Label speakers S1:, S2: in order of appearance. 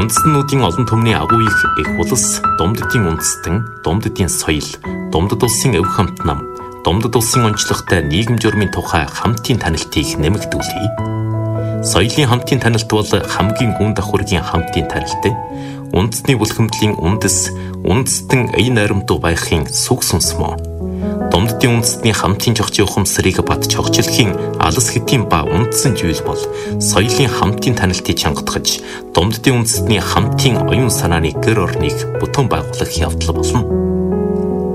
S1: Үндэстнүүдийн олон түмний агуу их улс, Думддын үндэстэн, Думддын соёл, Думдд улсын өв хамт нам, Думдд улсын онцлогтой нийгэм журмын тухай хамтын танилтыг нэмэгдүүлье. Соёлын хамтын таналт бол хамгийн гүн давхургийн хамтын танилт. Үндэсний бүлхэмдлийн үндэстэн ая найрамдуу байхын сүг сүнс мөн. Думддын үндэстний хамтын жогчийн ухамсарыг бат чогчлохын алс хэтийн ба үндсэн зүйл бол соёлын хамтын танилтыг чангатгаж, Думддын үндэстний хамтын оюун санааны гэр орныг бүтэн байгуулах явдал болно.